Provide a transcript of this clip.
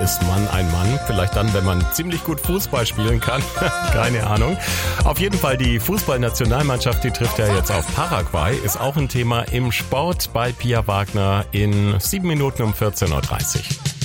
ist man ein Mann? Vielleicht dann, wenn man ziemlich gut Fußball spielen kann. Keine Ahnung. Auf jeden Fall die Fußballnationalmannschaft, die trifft ja jetzt auf Paraguay. Ist auch ein Thema im Sport bei Pia Wagner in 7 Minuten um 14.30 Uhr.